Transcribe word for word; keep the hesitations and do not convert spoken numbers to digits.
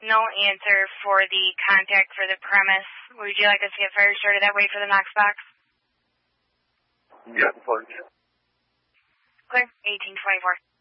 no answer for the contact for the premise. Would you like us to get fire started that way for the Knox box? Yes, please. Clear. eighteen twenty-four.